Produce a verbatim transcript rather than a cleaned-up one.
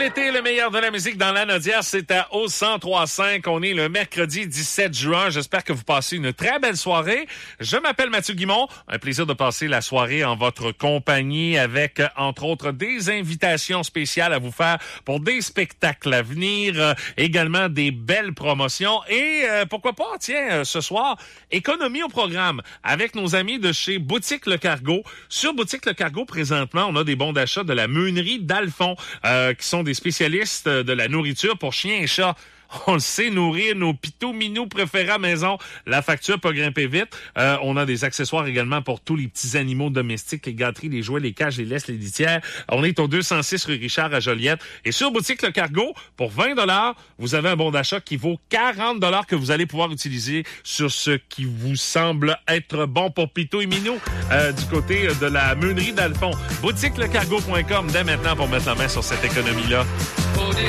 l'été, le meilleur de la musique dans la Nodière, c'est à O cent trois virgule cinq. On est le mercredi dix-sept juin. J'espère que vous passez une très belle soirée. Je m'appelle Mathieu Guimond. Un plaisir de passer la soirée en votre compagnie avec, entre autres, des invitations spéciales à vous faire pour des spectacles à venir, euh, également des belles promotions et, euh, pourquoi pas, tiens, euh, ce soir, économie au programme avec nos amis de chez Boutique Le Cargo. Sur Boutique Le Cargo, présentement, on a des bons d'achat de la meunerie d'Alphon, euh, qui sont des spécialistes de la nourriture pour chiens et chats. On le sait, nourrir nos pitous minous préférés à maison. La facture peut grimper vite. Euh, on a des accessoires également pour tous les petits animaux domestiques, les gâteries, les jouets, les cages, les laisses, les litières. On est au deux cent six rue Richard à Joliette. Et sur Boutique Le Cargo, pour vingt dollars, vous avez un bon d'achat qui vaut quarante dollars que vous allez pouvoir utiliser sur ce qui vous semble être bon pour pitous et minous euh, du côté de la meunerie d'Alphon. Boutique le cargo point com dès maintenant pour mettre la main sur cette économie-là.